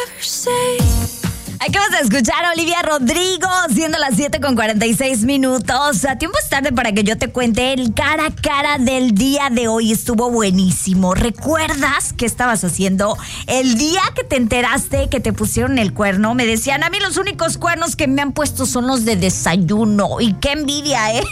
Acabas de escuchar a Olivia Rodrigo, siendo las 7:46. A tiempo es tarde para que yo te cuente el cara a cara del día de hoy. Estuvo buenísimo. ¿Recuerdas qué estabas haciendo el día que te enteraste que te pusieron el cuerno? Me decían, a mí los únicos cuernos que me han puesto son los de desayuno. Y qué envidia, ¿eh?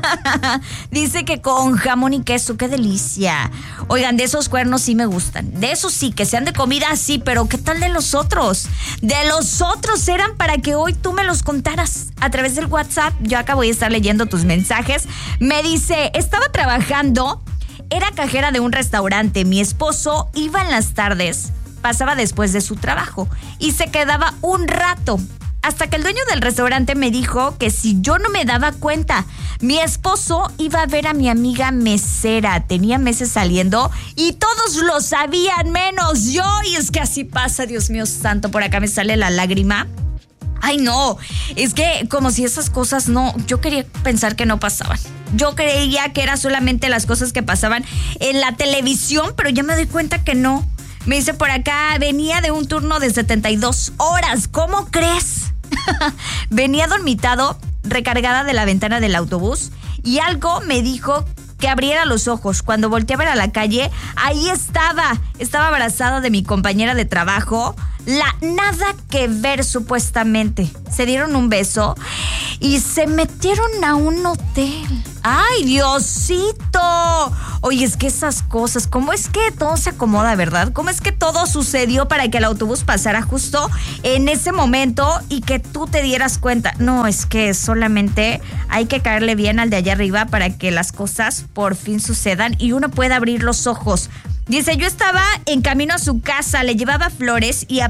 Dice que con jamón y queso, qué delicia. Oigan, de esos cuernos sí me gustan. De esos sí, que sean de comida, sí, pero ¿qué tal de los otros? De los otros eran para que hoy tú me los contaras a través del WhatsApp. Yo acá voy a estar leyendo tus mensajes. Me dice, estaba trabajando, era cajera de un restaurante. Mi esposo iba en las tardes, pasaba después de su trabajo y se quedaba un rato. Hasta que el dueño del restaurante me dijo que si yo no me daba cuenta, mi esposo iba a ver a mi amiga mesera. Tenía meses saliendo y todos lo sabían, menos yo. Y es que así pasa, Dios mío santo, por acá me sale la lágrima. Ay, no, es que como si esas cosas no, yo quería pensar que no pasaban. Yo creía que eran solamente las cosas que pasaban en la televisión, pero ya me doy cuenta que no. Me dice por acá, venía de un turno de 72 horas, ¿cómo crees? Venía dormitado, recargada de la ventana del autobús y algo me dijo que abriera los ojos. Cuando volteé a ver a la calle, ahí estaba abrazado de mi compañera de trabajo. Nada que ver supuestamente. Se dieron un beso y se metieron a un hotel. ¡Ay, Diosito! Oye, es que esas cosas, ¿cómo es que todo se acomoda, verdad? ¿Cómo es que todo sucedió para que el autobús pasara justo en ese momento y que tú te dieras cuenta? No, es que solamente hay que caerle bien al de allá arriba para que las cosas por fin sucedan y uno pueda abrir los ojos. Dice, yo estaba en camino a su casa, le llevaba flores y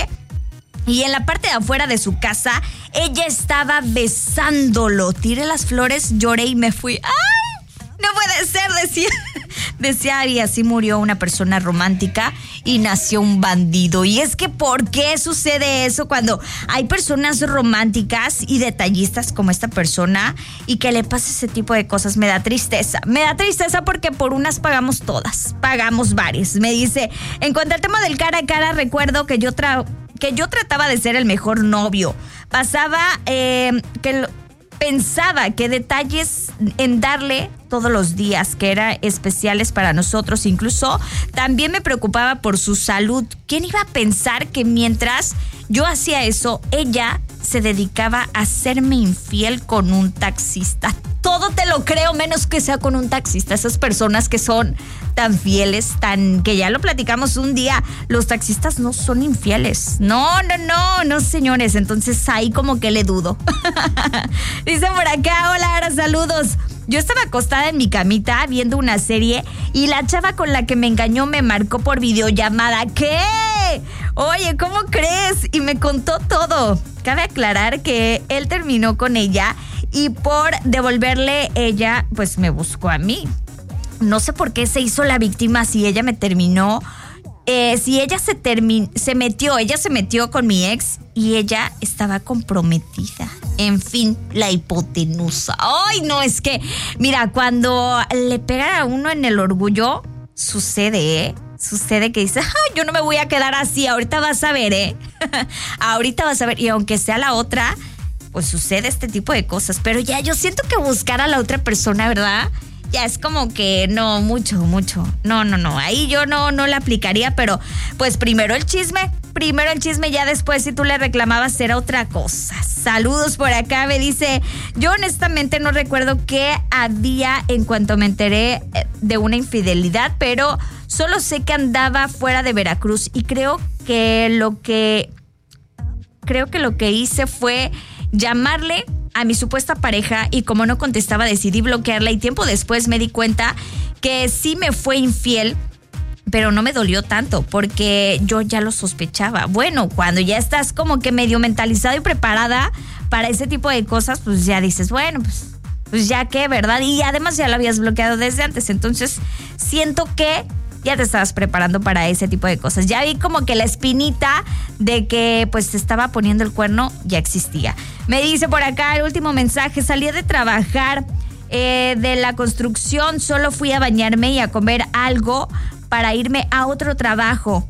en la parte de afuera de su casa, ella estaba besándolo. Tiré las flores, lloré y me fui. ¡Ay! No puede ser, decía, y así murió una persona romántica y nació un bandido. Y es que, ¿por qué sucede eso cuando hay personas románticas y detallistas como esta persona y que le pasa ese tipo de cosas? Me da tristeza porque por unas pagamos todas, pagamos varias. Me dice, en cuanto al tema del cara a cara, recuerdo que yo trataba de ser el mejor novio. Pensaba que detalles en darle todos los días, que eran especiales para nosotros. Incluso también me preocupaba por su salud. ¿Quién iba a pensar que mientras yo hacía eso, ella se dedicaba a hacerme infiel con un taxista? Todo te lo creo, menos que sea con un taxista. Esas personas que son tan fieles, que ya lo platicamos un día, los taxistas no son infieles. No, señores. Entonces ahí como que le dudo. Dice por acá, hola, Ara, saludos. Yo estaba acostada en mi camita viendo una serie y la chava con la que me engañó me marcó por videollamada. ¿Qué? Oye, ¿cómo crees? Y me contó todo. Cabe aclarar que él terminó con ella y por devolverle ella, pues me buscó a mí. No sé por qué se hizo la víctima si ella me terminó. Si ella se metió con mi ex y ella estaba comprometida. En fin, la hipotenusa. Ay, no, es que, mira, cuando le pegan a uno en el orgullo, sucede que dice, yo no me voy a quedar así, ahorita vas a ver, ahorita vas a ver. Y aunque sea la otra, pues sucede este tipo de cosas. Pero ya yo siento que buscar a la otra persona, ¿verdad? Ya es como que no, mucho. No. Ahí yo no le aplicaría, pero pues primero el chisme, ya después si tú le reclamabas era otra cosa. Saludos por acá, me dice, yo honestamente no recuerdo qué había en cuanto me enteré de una infidelidad, pero solo sé que andaba fuera de Veracruz y creo que lo que hice fue llamarle a mi supuesta pareja y como no contestaba decidí bloquearla y tiempo después me di cuenta que sí me fue infiel, pero no me dolió tanto porque yo ya lo sospechaba. Bueno, cuando ya estás como que medio mentalizada y preparada para ese tipo de cosas, pues ya dices, bueno, pues ya qué, ¿verdad? Y además ya lo habías bloqueado desde antes, entonces siento que ya te estabas preparando para ese tipo de cosas. Ya vi como que la espinita de que pues te estaba poniendo el cuerno ya existía. Me dice por acá el último mensaje, salí de trabajar de la construcción, solo fui a bañarme y a comer algo para irme a otro trabajo.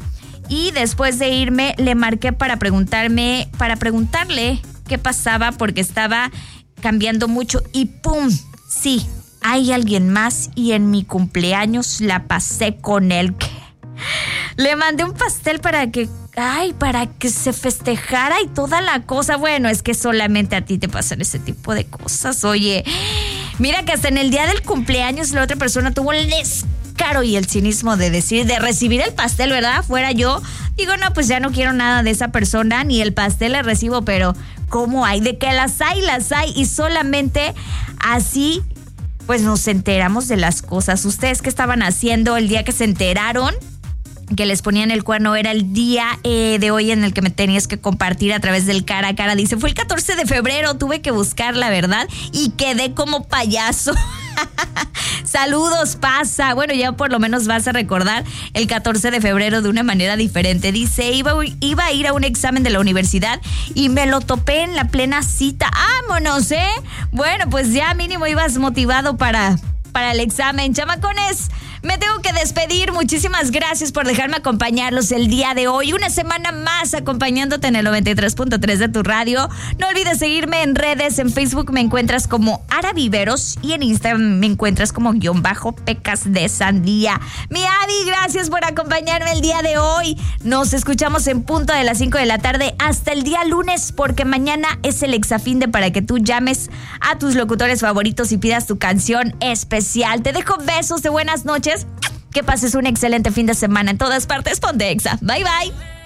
Y después de irme, le marqué para preguntarle qué pasaba porque estaba cambiando mucho y ¡pum! Sí, hay alguien más y en mi cumpleaños la pasé con él. Le mandé un pastel para que se festejara y toda la cosa. Bueno, es que solamente a ti te pasan ese tipo de cosas. Oye, mira que hasta en el día del cumpleaños la otra persona tuvo el descaro y el cinismo de recibir el pastel, ¿verdad? Fuera yo, digo, no, pues ya no quiero nada de esa persona, ni el pastel le recibo, pero ¿cómo hay? De que las hay, y solamente así, pues nos enteramos de las cosas. ¿Ustedes qué estaban haciendo el día que se enteraron que les ponían el cuerno? Era el día de hoy en el que me tenías que compartir a través del cara a cara. Dice, fue el 14 de febrero, tuve que buscar la verdad y quedé como payaso. Saludos, pasa. Bueno, ya por lo menos vas a recordar el 14 de febrero de una manera diferente. Dice, iba a ir a un examen de la universidad y me lo topé en la plena cita. ¡Vámonos, eh! Bueno, pues ya mínimo ibas motivado para el examen. Chamacones, me tengo que despedir. Muchísimas gracias por dejarme acompañarlos el día de hoy. Una semana más acompañándote en el 93.3 de tu radio. No olvides seguirme en redes. En Facebook me encuentras como Ara Viveros y en Instagram me encuentras como _pecas de sandía. Mi Avi, gracias por acompañarme el día de hoy. Nos escuchamos en punto de las 5 de la tarde hasta el día lunes, porque mañana es el Exafinde para que tú llames a tus locutores favoritos y pidas tu canción especial. Te dejo besos de buenas noches. Que pases un excelente fin de semana en todas partes. Ponte Exa. Bye, bye.